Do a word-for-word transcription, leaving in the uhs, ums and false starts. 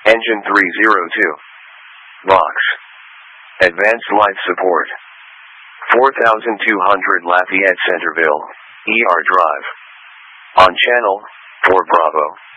Engine three oh two. Box. Advanced life support. four thousand two hundred Lafayette Centerville, E R Drive. On channel, four Bravo.